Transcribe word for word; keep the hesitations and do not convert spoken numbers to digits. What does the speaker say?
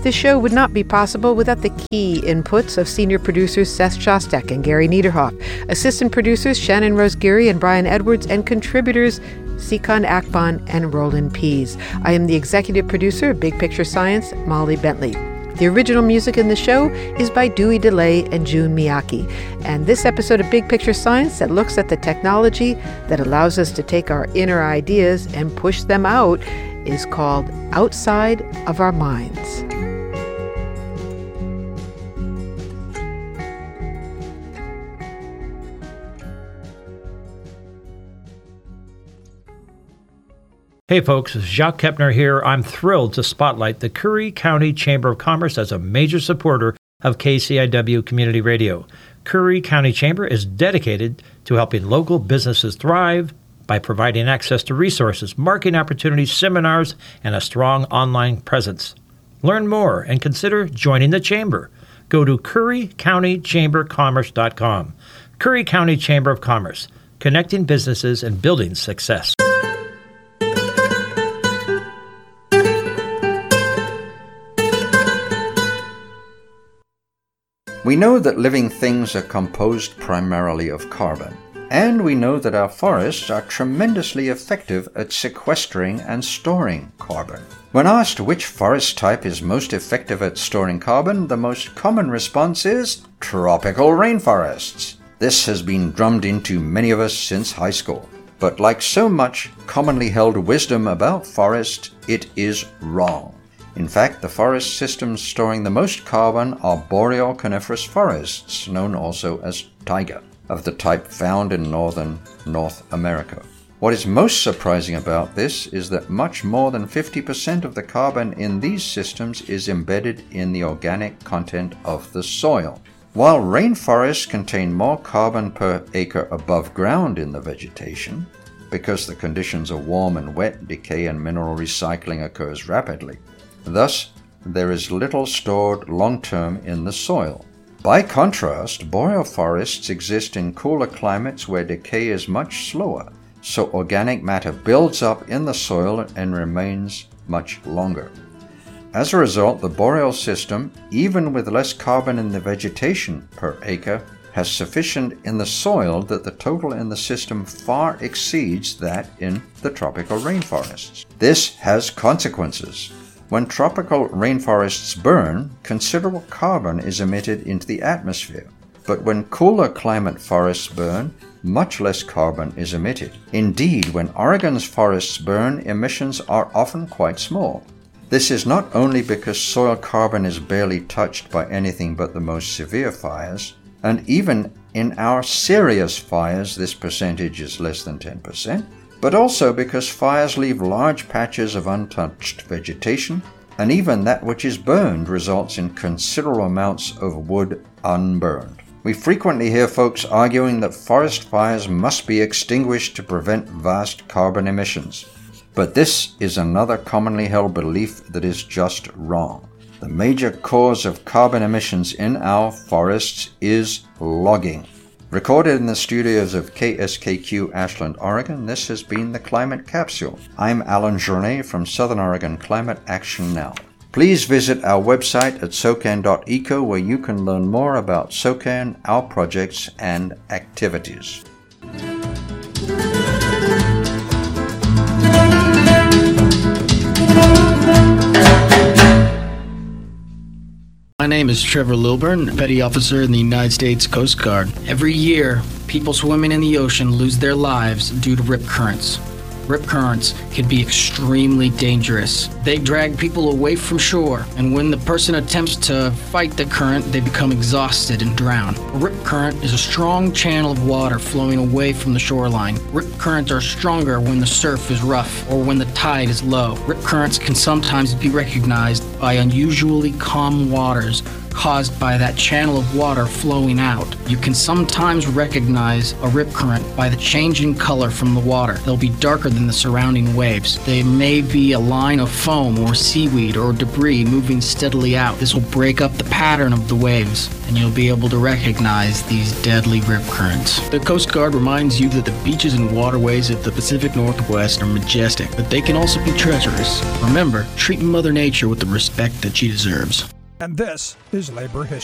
This show would not be possible without the key inputs of senior producers Seth Shostak and Gary Niederhoff, assistant producers Shannon Rose Geary and Brian Edwards, and contributors Sikon Akbon and Roland Pease. I am the executive producer of Big Picture Science, Molly Bentley. The original music in the show is by Dewey DeLay and June Miyake. And this episode of Big Picture Science that looks at the technology that allows us to take our inner ideas and push them out is called Outside of Our Minds. Hey folks, Jacques Kepner here. I'm thrilled to spotlight the Curry County Chamber of Commerce as a major supporter of K C I W Community Radio. Curry County Chamber is dedicated to helping local businesses thrive by providing access to resources, marketing opportunities, seminars, and a strong online presence. Learn more and consider joining the Chamber. Go to curry county chamber commerce dot com. Curry County Chamber of Commerce, connecting businesses and building success. We know that living things are composed primarily of carbon, and we know that our forests are tremendously effective at sequestering and storing carbon. When asked which forest type is most effective at storing carbon, the most common response is tropical rainforests. This has been drummed into many of us since high school. But like so much commonly held wisdom about forest, it is wrong. In fact, the forest systems storing the most carbon are boreal coniferous forests, known also as taiga, of the type found in northern North America. What is most surprising about this is that much more than fifty percent of the carbon in these systems is embedded in the organic content of the soil. While rainforests contain more carbon per acre above ground in the vegetation, because the conditions are warm and wet, decay and mineral recycling occurs rapidly. Thus, there is little stored long-term in the soil. By contrast, boreal forests exist in cooler climates where decay is much slower, so organic matter builds up in the soil and remains much longer. As a result, the boreal system, even with less carbon in the vegetation per acre, has sufficient in the soil that the total in the system far exceeds that in the tropical rainforests. This has consequences. When tropical rainforests burn, considerable carbon is emitted into the atmosphere. But when cooler climate forests burn, much less carbon is emitted. Indeed, when Oregon's forests burn, emissions are often quite small. This is not only because soil carbon is barely touched by anything but the most severe fires, and even in our serious fires this percentage is less than ten percent, but also because fires leave large patches of untouched vegetation, and even that which is burned results in considerable amounts of wood unburned. We frequently hear folks arguing that forest fires must be extinguished to prevent vast carbon emissions. But this is another commonly held belief that is just wrong. The major cause of carbon emissions in our forests is logging. Recorded in the studios of K S K Q Ashland, Oregon, this has been the Climate Capsule. I'm Alan Journet from Southern Oregon Climate Action Now. Please visit our website at socan dot eco where you can learn more about SOCAN, our projects, and activities. My name is Trevor Lilburn, Petty Officer in the United States Coast Guard. Every year, people swimming in the ocean lose their lives due to rip currents. Rip currents can be extremely dangerous. They drag people away from shore, and when the person attempts to fight the current, they become exhausted and drown. A rip current is a strong channel of water flowing away from the shoreline. Rip currents are stronger when the surf is rough or when the tide is low. Rip currents can sometimes be recognized by unusually calm waters caused by that channel of water flowing out. You can sometimes recognize a rip current by the change in color from the water. They'll be darker than the surrounding waves. They may be a line of foam or seaweed or debris moving steadily out. This will break up the pattern of the waves and you'll be able to recognize these deadly rip currents. The Coast Guard reminds you that the beaches and waterways of the Pacific Northwest are majestic, but they can also be treacherous. Remember, treat Mother Nature with the respect that she deserves. And this is Labor History.